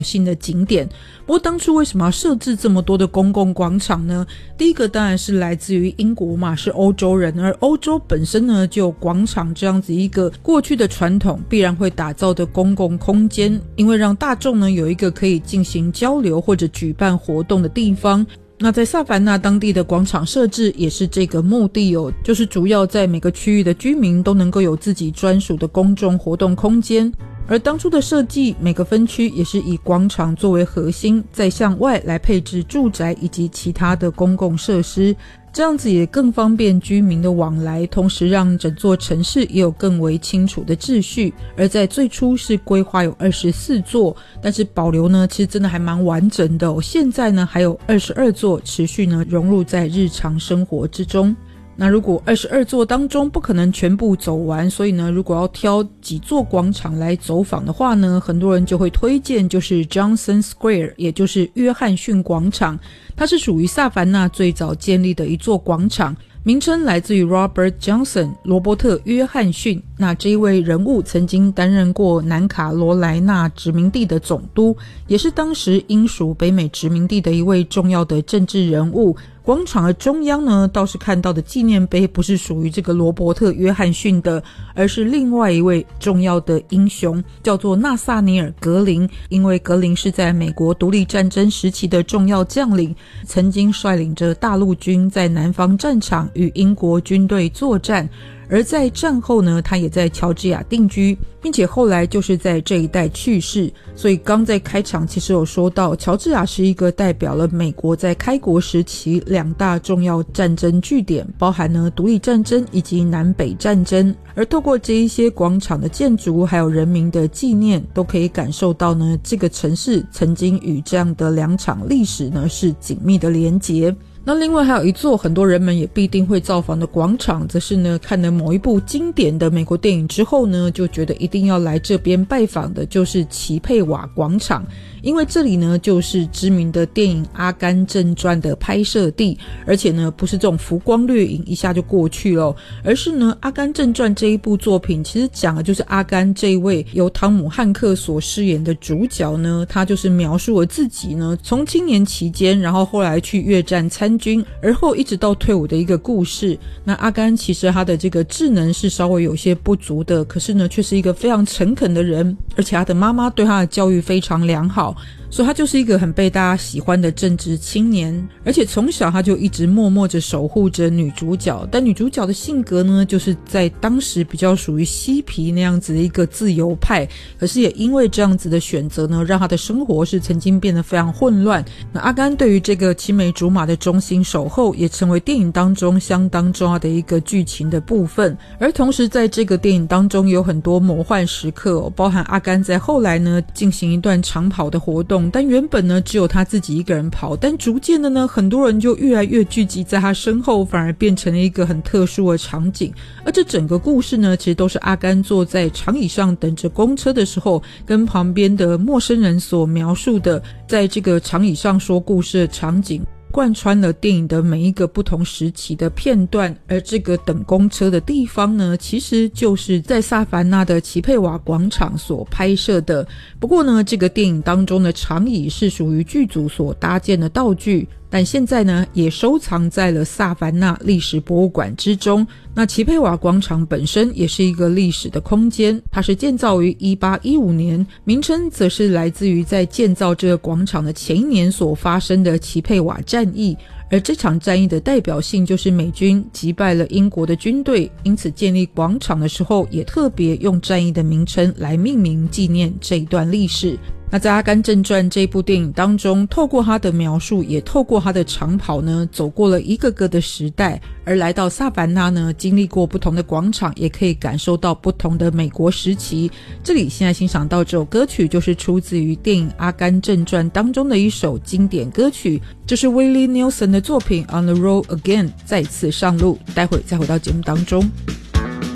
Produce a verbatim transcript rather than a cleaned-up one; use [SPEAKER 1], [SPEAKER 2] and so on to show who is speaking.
[SPEAKER 1] 新的景点。不过当初为什么要设置这么多的公共广场呢？第一个当然是来自于英国嘛，是欧洲人，而欧洲本身呢就有广场这样子一个过去的传统，必然会打造的公共空间，因为让大众呢有一个可以进行交流或者举办活动的地方。那在萨凡纳当地的广场设置也是这个目的哦，就是主要在每个区域的居民都能够有自己专属的公众活动空间。而当初的设计，每个分区也是以广场作为核心，再向外来配置住宅以及其他的公共设施，这样子也更方便居民的往来，同时让整座城市也有更为清楚的秩序。而在最初是规划有二十四座，但是保留呢其实真的还蛮完整的哦，现在呢还有二十二座持续呢融入在日常生活之中。那如果二十二座当中不可能全部走完，所以呢如果要挑几座广场来走访的话呢，很多人就会推荐就是 Johnson Square， 也就是约翰逊广场。它是属于萨凡纳最早建立的一座广场，名称来自于 Robert Johnson， 罗伯特约翰逊。那这一位人物曾经担任过南卡罗来纳殖民地的总督，也是当时英属北美殖民地的一位重要的政治人物。广场的中央呢，倒是看到的纪念碑不是属于这个罗伯特约翰逊的，而是另外一位重要的英雄，叫做纳萨尼尔格林。因为格林是在美国独立战争时期的重要将领，曾经率领着大陆军在南方战场与英国军队作战，而在战后呢，他也在乔治亚定居，并且后来就是在这一带去世。所以刚在开场其实有说到，乔治亚是一个代表了美国在开国时期两大重要战争据点，包含呢独立战争以及南北战争。而透过这一些广场的建筑还有人民的纪念，都可以感受到呢这个城市曾经与这样的两场历史呢是紧密的连结。那另外还有一座很多人们也必定会造访的广场，则是呢看了某一部经典的美国电影之后呢，就觉得一定要来这边拜访的，就是齐佩瓦广场。因为这里呢就是知名的电影《阿甘正传》的拍摄地，而且呢不是这种浮光掠影一下就过去了，而是呢《阿甘正传》这一部作品其实讲的就是阿甘这一位由汤姆汉克所饰演的主角呢，他就是描述了自己呢从青年期间，然后后来去越战参军，而后一直到退伍的一个故事。那阿甘其实他的这个智能是稍微有些不足的，可是呢却是一个非常诚恳的人，而且他的妈妈对他的教育非常良好，所以他就是一个很被大家喜欢的正直青年。而且从小他就一直默默着守护着女主角，但女主角的性格呢就是在当时比较属于嬉皮那样子的一个自由派，可是也因为这样子的选择呢，让他的生活是曾经变得非常混乱。那阿甘对于这个青梅竹马的忠心守候，也成为电影当中相当重要的一个剧情的部分。而同时在这个电影当中有很多魔幻时刻哦，包含阿甘在后来呢进行一段长跑的活动，但原本呢只有他自己一个人跑，但逐渐的呢很多人就越来越聚集在他身后，反而变成了一个很特殊的场景。而这整个故事呢其实都是阿甘坐在长椅上等着公车的时候，跟旁边的陌生人所描述的在这个长椅上说故事的场景，贯穿了电影的每一个不同时期的片段。而这个等公车的地方呢，其实就是在萨凡纳的齐佩瓦广场所拍摄的。不过呢，这个电影当中的长椅是属于剧组所搭建的道具，但现在呢也收藏在了萨凡纳历史博物馆之中。那齐佩瓦广场本身也是一个历史的空间，它是建造于一八一五年，名称则是来自于在建造这个广场的前一年所发生的齐佩瓦战役。而这场战役的代表性就是美军击败了英国的军队，因此建立广场的时候也特别用战役的名称来命名纪念这一段历史。那在《阿甘正传》这部电影当中，透过他的描述，也透过他的长跑呢，走过了一个个的时代，而来到萨凡纳呢，经历过不同的广场，也可以感受到不同的美国时期。这里现在欣赏到这首歌曲，就是出自于电影《阿甘正传》当中的一首经典歌曲，就是 Willie Nelson 的作品 On the Road Again， 再次上路。待会再回到节目当中。